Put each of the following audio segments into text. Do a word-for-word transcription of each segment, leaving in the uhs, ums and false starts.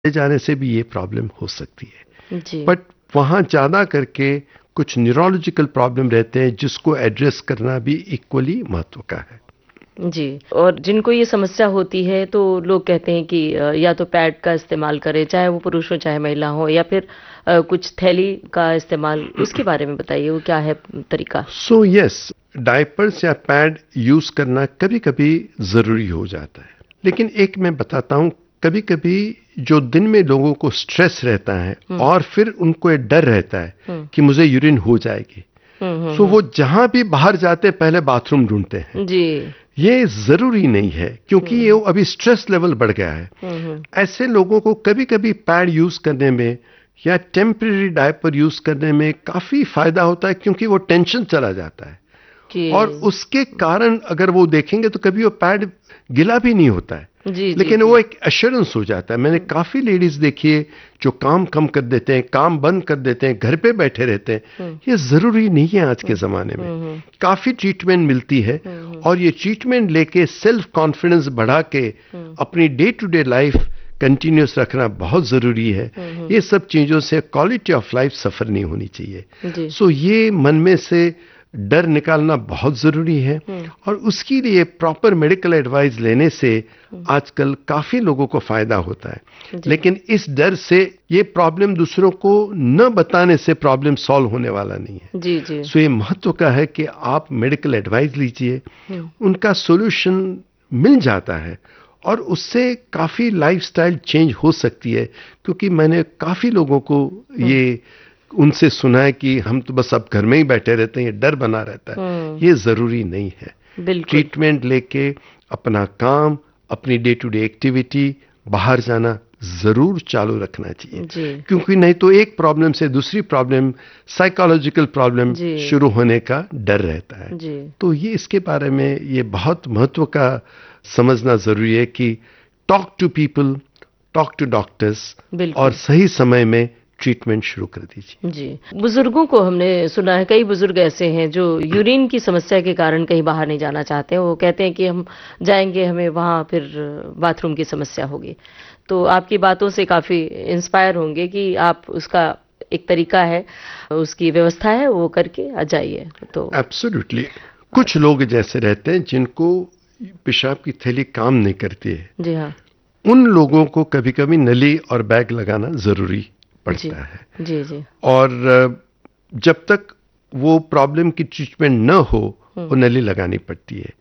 जाने से भी ये प्रॉब्लम हो सकती है। जी। बट वहाँ ज़्यादा करके कुछ न्यूरोलॉजिकल प्रॉब्लम रहते हैं जिसको एड्रेस करना भी इक्वली महत्व का है। जी, और जिनको ये समस्या होती है तो लोग कहते हैं कि अ, या तो पैड का इस्तेमाल करें, चाहे वो पुरुष हो चाहे महिला हो, या फिर अ, कुछ थैली का इस्तेमाल, उसके बारे में बताइए, वो क्या है तरीका? सो यस, डायपर्स या पैड यूज करना कभी कभी जरूरी हो जाता है, लेकिन एक मैं बताता हूँ, कभी कभी जो दिन में लोगों को स्ट्रेस रहता है और फिर उनको एक डर रहता है कि मुझे यूरिन हो जाएगी, सो वो जहां भी बाहर जाते हैं पहले बाथरूम ढूंढते हैं। जी। ये जरूरी नहीं है क्योंकि ये अभी स्ट्रेस लेवल बढ़ गया है। ऐसे लोगों को कभी कभी पैड यूज करने में या टेम्परेरी डायपर यूज करने में काफी फायदा होता है क्योंकि वो टेंशन चला जाता है, और उसके कारण अगर वो देखेंगे तो कभी वो पैड गिला भी नहीं होता है। जी, लेकिन जी, वो एक एश्योरेंस हो जाता है। मैंने काफी लेडीज देखी है जो काम कम कर देते हैं, काम बंद कर देते हैं, घर पे बैठे रहते हैं। ये जरूरी नहीं है आज के जमाने में। काफी ट्रीटमेंट मिलती है और ये ट्रीटमेंट लेके सेल्फ कॉन्फिडेंस बढ़ा के अपनी day to day life continuous रखना बहुत जरूरी है। ये सब चीजों से क्वालिटी ऑफ लाइफ सफर नहीं होनी चाहिए। सो so, ये मन में से डर निकालना बहुत जरूरी है, और उसके लिए प्रॉपर मेडिकल एडवाइस लेने से आजकल काफी लोगों को फायदा होता है। लेकिन इस डर से ये प्रॉब्लम दूसरों को न बताने से प्रॉब्लम सॉल्व होने वाला नहीं है। जी, जी। सो ये महत्व का है कि आप मेडिकल एडवाइस लीजिए, उनका सॉल्यूशन मिल जाता है और उससे काफी लाइफस्टाइल चेंज हो सकती है। क्योंकि मैंने काफी लोगों को ये उनसे सुना है कि हम तो बस अब घर में ही बैठे रहते हैं, ये डर बना रहता है। ये जरूरी नहीं है। ट्रीटमेंट लेके अपना काम, अपनी डे टू डे एक्टिविटी, बाहर जाना जरूर चालू रखना चाहिए, क्योंकि नहीं तो एक प्रॉब्लम से दूसरी प्रॉब्लम, साइकोलॉजिकल प्रॉब्लम शुरू होने का डर रहता है। जी। तो ये इसके बारे में ये बहुत महत्व का समझना जरूरी है कि talk to people, talk to doctors, और सही समय में ट्रीटमेंट शुरू कर दीजिए। जी। बुजुर्गों को हमने सुना है, कई बुजुर्ग ऐसे हैं जो यूरिन की समस्या के कारण कहीं बाहर नहीं जाना चाहते हैं। वो कहते हैं कि हम जाएंगे, हमें वहां फिर बाथरूम की समस्या होगी। तो आपकी बातों से काफी इंस्पायर होंगे कि आप उसका एक तरीका है, उसकी व्यवस्था है, वो करके आ जाइए। तो एब्सोल्युटली। कुछ लोग जैसे रहते हैं जिनको पेशाब की थैली काम नहीं करती है। जी हाँ। उन लोगों को कभी कभी नली और बैग लगाना जरूरी पड़ता जी, है। जी, जी। और जब तक वो प्रॉब्लम की ट्रीटमेंट न हो, वो नली लगानी पड़ती है।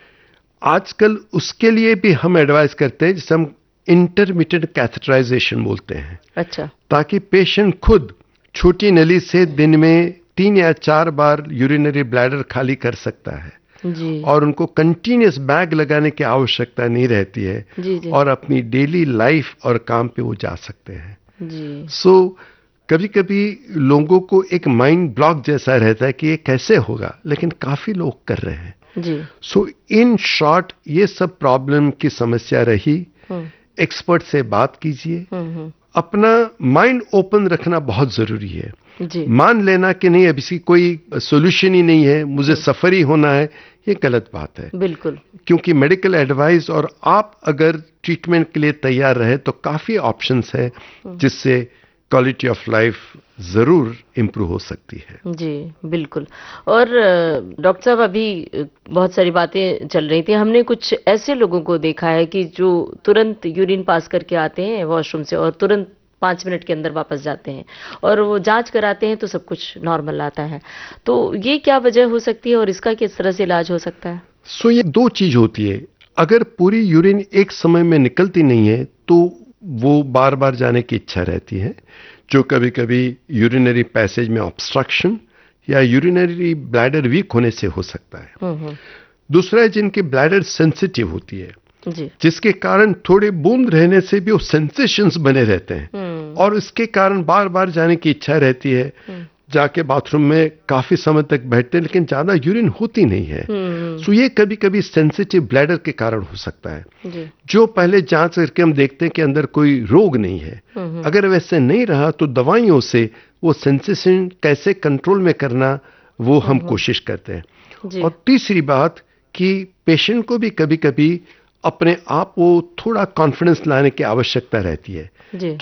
आजकल उसके लिए भी हम एडवाइस करते हैं जिसे हम इंटरमिटेंट कैथेटराइजेशन बोलते हैं। अच्छा। ताकि पेशेंट खुद छोटी नली से दिन में तीन या चार बार यूरिनरी ब्लैडर खाली कर सकता है। जी। और उनको कंटिन्यूस बैग लगाने की आवश्यकता नहीं रहती है। जी, जी। और अपनी डेली लाइफ और काम पे वो जा सकते हैं। जी। सो so, कभी कभी लोगों को एक माइंड ब्लॉक जैसा रहता है कि ये कैसे होगा, लेकिन काफी लोग कर रहे हैं। जी। सो इन शॉर्ट, ये सब प्रॉब्लम की समस्या रही, एक्सपर्ट से बात कीजिए। अपना माइंड ओपन रखना बहुत जरूरी है। जी। मान लेना कि नहीं अब इसकी कोई सोल्यूशन ही नहीं है, मुझे सफर ही होना है, ये गलत बात है। बिल्कुल। क्योंकि मेडिकल एडवाइस और आप अगर ट्रीटमेंट के लिए तैयार रहे तो काफी ऑप्शंस है जिससे क्वालिटी ऑफ लाइफ जरूर इंप्रूव हो सकती है। जी बिल्कुल। और डॉक्टर साहब, अभी बहुत सारी बातें चल रही थी, हमने कुछ ऐसे लोगों को देखा है कि जो तुरंत यूरिन पास करके आते हैं वॉशरूम से और तुरंत पाँच मिनट के अंदर वापस जाते हैं, और वो जांच कराते हैं तो सब कुछ नॉर्मल आता है। तो ये क्या वजह हो सकती है और इसका किस तरह से इलाज हो सकता है? सो so, ये दो चीज होती है। अगर पूरी यूरिन एक समय में निकलती नहीं है तो वो बार बार जाने की इच्छा रहती है, जो कभी कभी यूरिनरी पैसेज में ऑब्स्ट्रक्शन या यूरिनरी ब्लैडर वीक होने से हो सकता है। दूसरा है जिनकी ब्लैडर सेंसिटिव होती है, जी। जिसके कारण थोड़े बूंद रहने से भी वो सेंसेशंस बने रहते हैं और इसके कारण बार बार जाने की इच्छा रहती है। जाके बाथरूम में काफी समय तक बैठते हैं लेकिन ज्यादा यूरिन होती नहीं है। सो ये कभी कभी सेंसिटिव ब्लैडर के कारण हो सकता है, जी। जो पहले जांच करके हम देखते हैं कि अंदर कोई रोग नहीं है। अगर वैसे नहीं रहा तो दवाइयों से वो सेंसेशन कैसे कंट्रोल में करना वो हम कोशिश करते हैं। और तीसरी बात कि पेशेंट को भी कभी कभी अपने आप को थोड़ा कॉन्फिडेंस लाने की आवश्यकता रहती है। जी।